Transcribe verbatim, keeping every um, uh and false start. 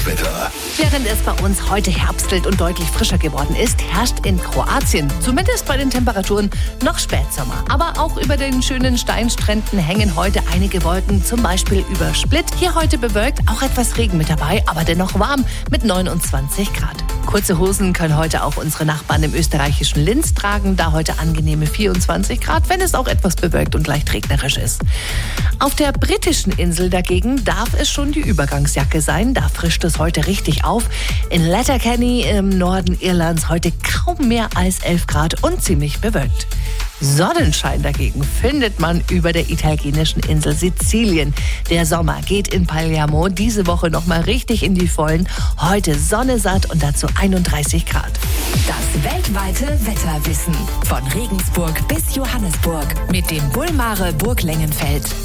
Wetter. Während es bei uns heute herbstelt und deutlich frischer geworden ist, herrscht in Kroatien, zumindest bei den Temperaturen, noch Spätsommer. Aber auch über den schönen Steinstränden hängen heute einige Wolken, zum Beispiel über Split. Hier heute bewölkt, auch etwas Regen mit dabei, aber dennoch warm mit neunundzwanzig Grad. Kurze Hosen können heute auch unsere Nachbarn im österreichischen Linz tragen, da heute angenehme vierundzwanzig Grad, wenn es auch etwas bewölkt und leicht regnerisch ist. Auf der britischen Insel dagegen darf es schon die Übergangsjacke sein, da frischt es heute richtig auf. In Letterkenny im Norden Irlands heute kaum mehr als elf Grad und ziemlich bewölkt. Sonnenschein dagegen findet man über der italienischen Insel Sizilien. Der Sommer geht in Palermo diese Woche nochmal richtig in die Vollen. Heute Sonne satt und dazu einunddreißig Grad. Das weltweite Wetterwissen. Von Regensburg bis Johannesburg. Mit dem Bulmare Burglengenfeld.